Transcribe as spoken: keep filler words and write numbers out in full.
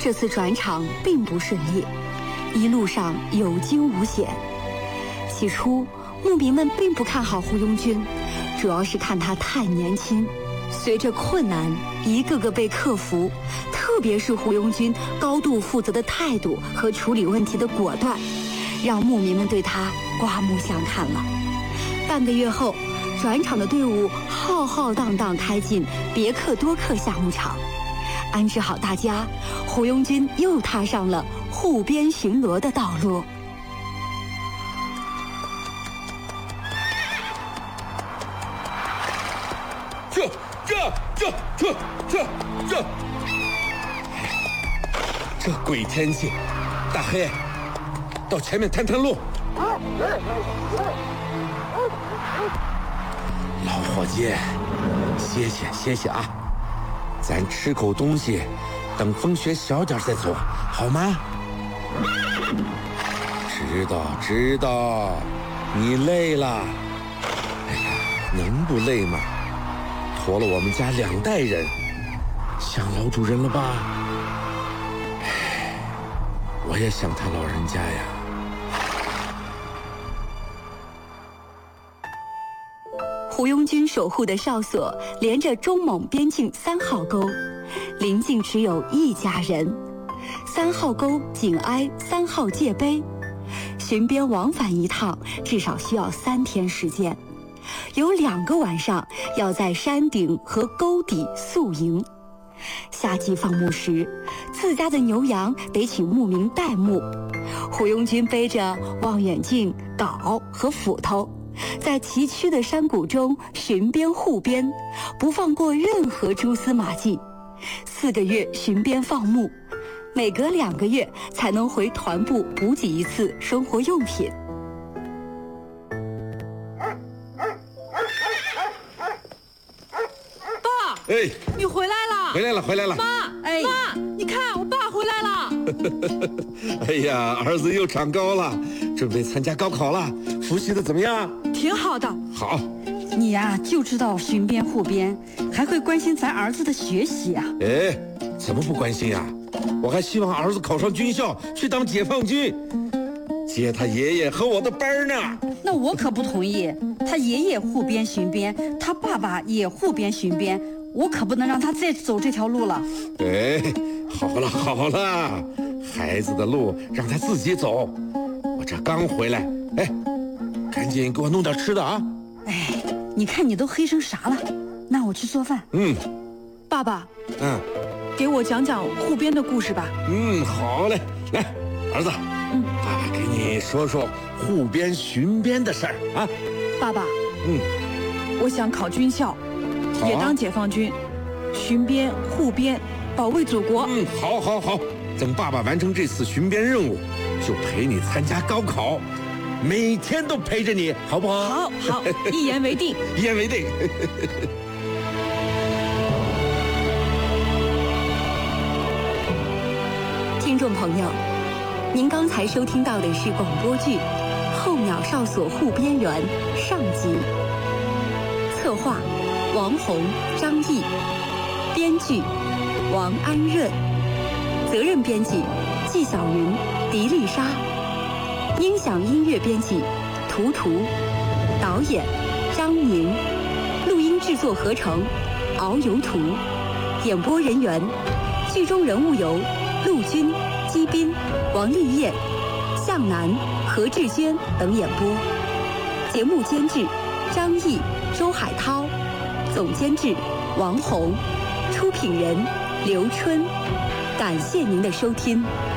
这次转场并不顺利，一路上有惊无险。起初，牧民们并不看好胡庸军，主要是看他太年轻。随着困难一个个被克服，特别是胡庸军高度负责的态度和处理问题的果断，让牧民们对他刮目相看了。半个月后，转场的队伍浩浩荡荡开进别克多克夏牧场，安置好大家，胡庸军又踏上了护边巡逻的道路。 这这这这这这，这鬼天气，大黑，到前面探探路。老伙计，歇歇歇歇啊，咱吃口东西，等风雪小点再走，好吗？知道知道，你累了。哎呀，能不累吗？驮了我们家两代人，想老主人了吧？唉，我也想他老人家呀。 胡庸军守护的哨所连着中蒙边境三号沟，邻近只有一家人。三号沟紧挨三号界碑，巡边往返一趟至少需要三天时间。有两个晚上要在山顶和沟底宿营。夏季放牧时，自家的牛羊得请牧民代牧。胡庸军背着望远镜、镐和斧头，在崎岖的山谷中巡边护边，不放过任何蛛丝马迹。四个月巡边放牧，每隔两个月才能回团部补给一次生活用品。 哎， 你回来了！ 回来了，回来了！ 妈，哎，妈，你看我爸回来了！ 哎呀，儿子又长高了，准备参加高考了，复习的怎么样？ 挺好的。 好， 你呀、啊、就知道巡边护边，还会关心咱儿子的学习啊？ 哎，怎么不关心呀？我还希望儿子考上军校，去当解放军，接他爷爷和我的班呢。 那我可不同意，他爷爷护边巡边，他爸爸也护边巡边。我可不能让他再走这条路了。 哎，好了好了，孩子的路让他自己走。我这刚回来，哎，赶紧给我弄点吃的啊！ 哎，你看你都黑成啥了？那我去做饭。 嗯， 爸爸， 嗯， 给我讲讲护边的故事吧。 嗯，好嘞，来，儿子，嗯，爸爸给你说说护边巡边的事儿啊。 爸爸， 嗯， 我想考军校。也当解放军，巡边护边，保卫祖国。 嗯，好，好，好。等爸爸完成这次巡边任务，就陪你参加高考，每天都陪着你，好不好？ 好，好，一言为定。 一言为定。 听众朋友，您刚才收听到的是广播剧《候鸟哨所护边员》上集，策划王红、张毅，编剧王安润，责任编辑纪晓云、狄丽莎，音响音乐编辑图图，导演张宁，录音制作合成敖游图，演播人员剧中人物有陆军、姬斌、王丽燕、向南、何志娟等演播。节目监制张毅、周海涛，总监制王红，出品人刘春。感谢您的收听。